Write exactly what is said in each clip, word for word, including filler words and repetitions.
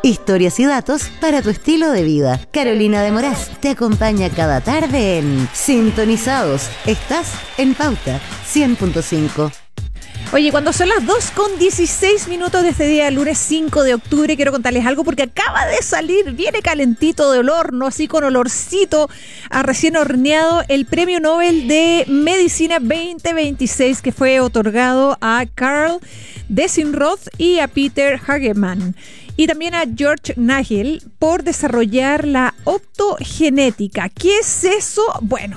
Historias y datos para tu estilo de vida. Carolina de Moraz te acompaña cada tarde en Sintonizados. Estás en Pauta cien punto cinco. Oye, cuando son las dos con dieciséis minutos de este día, lunes cinco de octubre, quiero contarles algo porque acaba de salir, viene calentito del horno, así con olorcito a recién horneado, el Premio Nobel de Medicina veinte veintiséis que fue otorgado a Karl Degenroth y a Peter Hagemann. Y también a George Nagel por desarrollar la optogenética. ¿Qué es eso? Bueno,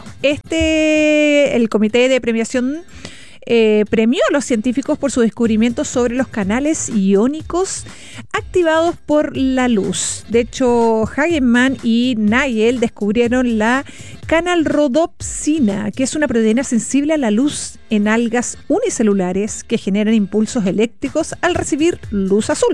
este, el comité de premiación eh, premió a los científicos por su descubrimiento sobre los canales iónicos activados por la luz. De hecho, Hagemann y Nagel descubrieron la canalrodopsina, que es una proteína sensible a la luz en algas unicelulares que generan impulsos eléctricos al recibir luz azul.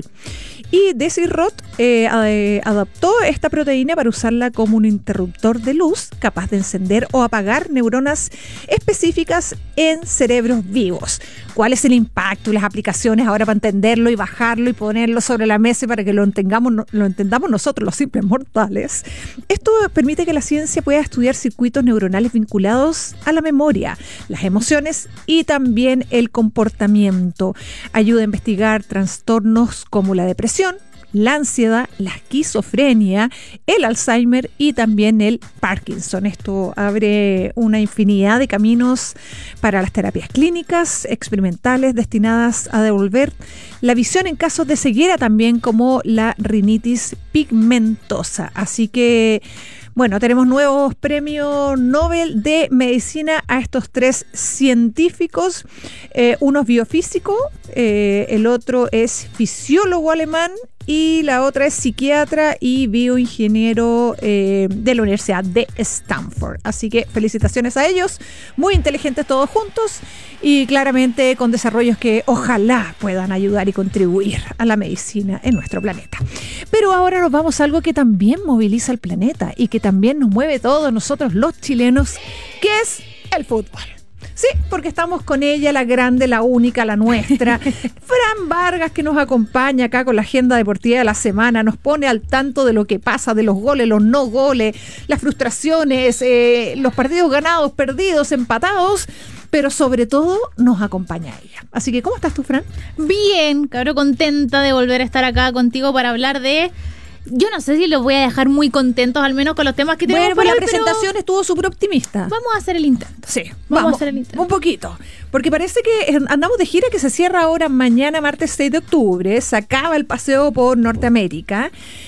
Y Degenroth eh, adaptó esta proteína para usarla como un interruptor de luz capaz de encender o apagar neuronas específicas en cerebros vivos. ¿Cuál es el impacto y las aplicaciones ahora para entenderlo y bajarlo y ponerlo sobre la mesa para que lo entendamos, lo entendamos nosotros, los simples mortales? Esto permite que la ciencia pueda estudiar circuitos neuronales vinculados a la memoria, las emociones y también el comportamiento. Ayuda a investigar trastornos como la depresión, la ansiedad, la esquizofrenia, el Alzheimer y también el Parkinson. Esto abre una infinidad de caminos para las terapias clínicas, experimentales, destinadas a devolver la visión en casos de ceguera, también como la rinitis pigmentosa. Así que, bueno, tenemos nuevos premios Nobel de Medicina a estos tres científicos. Eh, uno es biofísico, eh, el otro es fisiólogo alemán y la otra es psiquiatra y bioingeniero eh, de la Universidad de Stanford. Así que felicitaciones a ellos, muy inteligentes todos juntos y claramente con desarrollos que ojalá puedan ayudar y contribuir a la medicina en nuestro planeta. Pero ahora nos vamos a algo que también moviliza al planeta y que también nos mueve todos nosotros los chilenos, que es el fútbol. Sí, porque estamos con ella, la grande, la única, la nuestra. Fran Vargas, que nos acompaña acá con la agenda deportiva de la semana, nos pone al tanto de lo que pasa, de los goles, los no goles, las frustraciones, eh, los partidos ganados, perdidos, empatados, pero sobre todo nos acompaña ella. Así que, ¿cómo estás tú, Fran? Bien, cabrón, contenta de volver a estar acá contigo para hablar de... Yo no sé si los voy a dejar muy contentos, al menos con los temas que tenemos. Bueno, pues la presentación estuvo súper optimista. Vamos a hacer el intento. Sí, vamos, vamos a hacer el intento. Un poquito. Porque parece que andamos de gira que se cierra ahora mañana, martes seis de octubre. Se acaba el paseo por Norteamérica.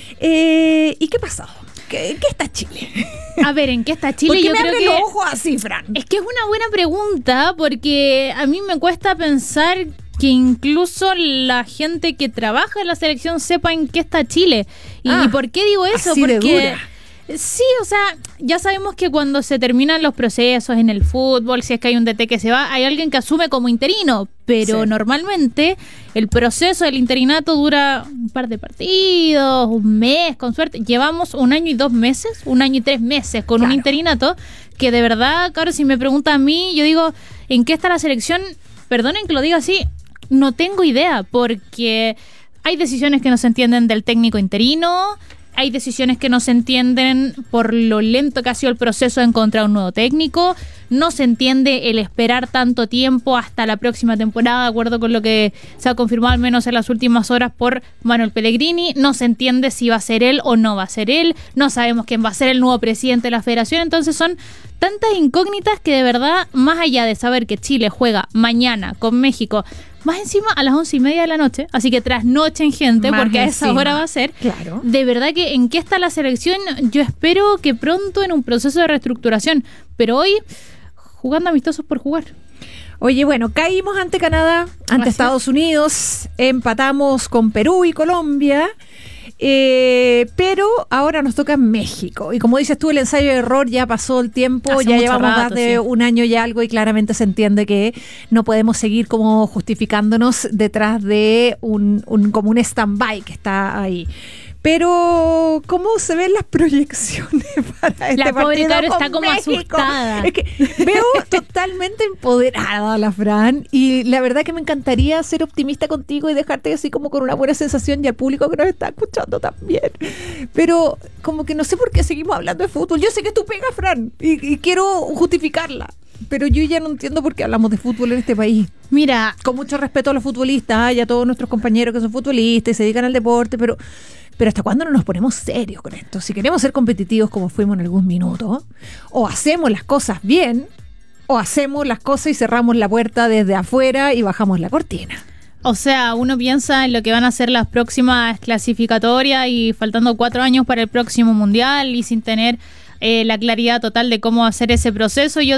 Eh, ¿Y qué pasó? ¿Qué, ¿Qué está Chile? A ver, ¿en qué está Chile? ¿Por qué Yo me creo abren que los ojos así, Fran? Es que es una buena pregunta, porque a mí me cuesta pensar que incluso la gente que trabaja en la selección sepa en qué está Chile. ¿Y, ah, ¿y por qué digo eso? Así Porque de dura. Sí, o sea, ya sabemos que cuando se terminan los procesos en el fútbol, si es que hay un D T que se va, hay alguien que asume como interino, pero sí, normalmente el proceso del interinato dura un par de partidos, un mes, con suerte. Llevamos un año y dos meses, un año y tres meses con claro. un interinato que de verdad, claro, si me preguntan a mí, yo digo, ¿en qué está la selección? Perdonen que lo diga así, no tengo idea, porque hay decisiones que no se entienden del técnico interino, hay decisiones que no se entienden por lo lento que ha sido el proceso de encontrar un nuevo técnico, no se entiende el esperar tanto tiempo hasta la próxima temporada, de acuerdo con lo que se ha confirmado al menos en las últimas horas por Manuel Pellegrini, no se entiende si va a ser él o no va a ser él, no sabemos quién va a ser el nuevo presidente de la federación, entonces son tantas incógnitas que de verdad, más allá de saber que Chile juega mañana con México, más encima a las once y media de la noche, así que trasnochen gente, más porque a esa encima. hora va a ser. Claro. De verdad que en qué está la selección, yo espero que pronto en un proceso de reestructuración, pero hoy jugando amistosos por jugar. Oye, bueno, caímos ante Canadá, ante Así. Estados Unidos, empatamos con Perú y Colombia, eh, pero ahora nos toca México. Y como dices tú, el ensayo de error ya pasó el tiempo, Hace ya llevamos rato, más de sí. un año y algo y claramente se entiende que no podemos seguir como justificándonos detrás de un, un como un stand-by que está ahí. Pero, ¿cómo se ven las proyecciones para este La pobre partido Caro con está como México? asustada. Es que veo totalmente empoderada a la Fran y la verdad que me encantaría ser optimista contigo y dejarte así como con una buena sensación y al público que nos está escuchando también. Pero como que no sé por qué seguimos hablando de fútbol. Yo sé que tú pegas, Fran, y, y quiero justificarla. Pero yo ya no entiendo por qué hablamos de fútbol en este país. Mira, Con mucho respeto a los futbolistas y a todos nuestros compañeros que son futbolistas y se dedican al deporte, pero, pero ¿hasta cuándo no nos ponemos serios con esto? Si queremos ser competitivos como fuimos en algún minuto, o hacemos las cosas bien, o hacemos las cosas y cerramos la puerta desde afuera y bajamos la cortina. o sea, uno piensa en lo que van a ser las próximas clasificatorias y faltando cuatro años para el próximo mundial y sin tener eh, la claridad total de cómo hacer ese proceso. Yo